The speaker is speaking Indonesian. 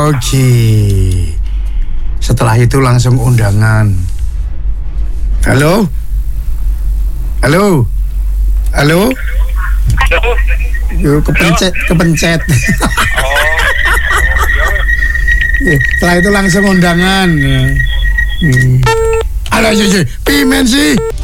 Oke. Setelah itu langsung undangan. Halo? Halo? Halo? Yuk, kepencet. Setelah itu langsung undangan. Halo, pimen sih.